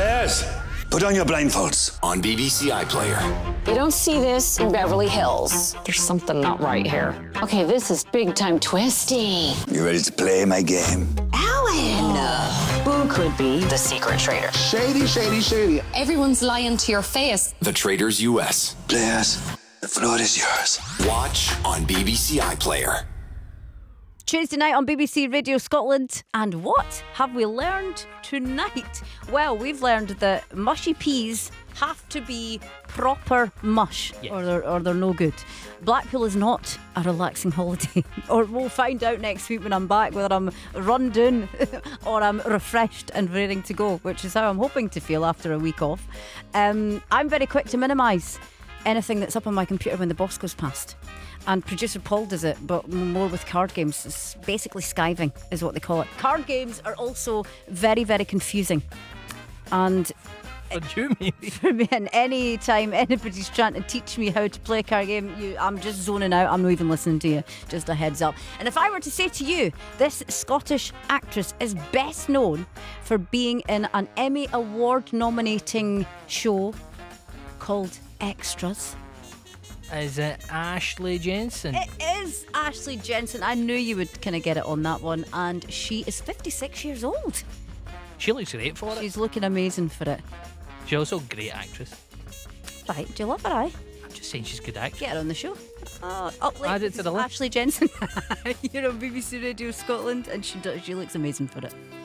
Players, put on your blindfolds. On BBC iPlayer. You don't see this in Beverly Hills. There's something not right here. Okay, this is big time twisty. You ready to play my game? Alan! Who could be the secret traitor? Shady, shady, shady. Everyone's lying to your face. The Traitors US. Players, the floor is yours. Watch on BBC iPlayer. Tuesday night on BBC Radio Scotland. And what have we learned tonight? Well, we've learned that mushy peas have to be proper mush, Yes. or they're no good. Blackpool is not a relaxing holiday. Or we'll find out next week when I'm back whether I'm run down or I'm refreshed and raring to go, which is how I'm hoping to feel after a week off. I'm very quick to minimise anything that's up on my computer when the boss goes past. And producer Paul does it, but more with card games. It's basically skiving is what they call it. Card games are also very, very confusing. And What do you mean? for me, and any time anybody's trying to teach me how to play a card game, I'm just zoning out. I'm not even listening to you. Just a heads up. And if I were to say to you, this Scottish actress is best known for being in an Emmy Award nominating show called Extras. Is it Ashley Jensen? It is Ashley Jensen. I knew you would kind of get it on that one. And she is 56 years old. She looks great for it. She's looking amazing for it. She's also a great actress. Right, do you love her, aye? I'm just saying she's a good actress. Get her on the show. Add it to the list. Ashley Jensen. You're on BBC Radio Scotland and she looks amazing for it.